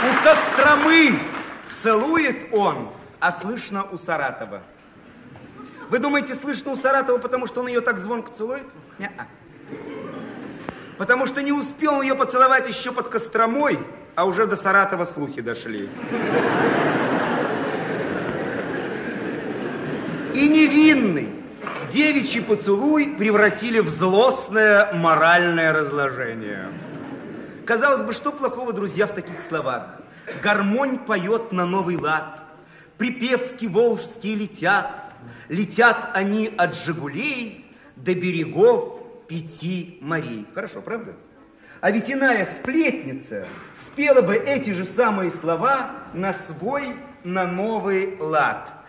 У Костромы целует он, а слышно у Саратова. Вы думаете, слышно у Саратова, потому что он ее так звонко целует? Не-а. Потому что не успел он ее поцеловать еще под Костромой, а уже до Саратова слухи дошли. И невинный девичий поцелуй превратили в злостное моральное разложение. Казалось бы, что плохого, друзья, в таких словах? Гармонь поет на новый лад, припевки волжские летят, летят они от Жигулей до берегов 5 морей. Хорошо, правда? А ведь иная сплетница спела бы эти же самые слова на свой, на новый лад.